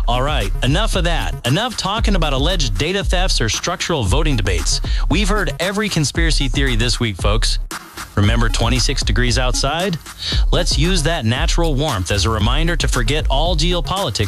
All right, enough of that. Enough talking about alleged data thefts or structural voting debates. We've heard every conspiracy theory this week, folks. Remember 26 degrees outside? Let's use that natural warmth as a reminder to forget all geopolitics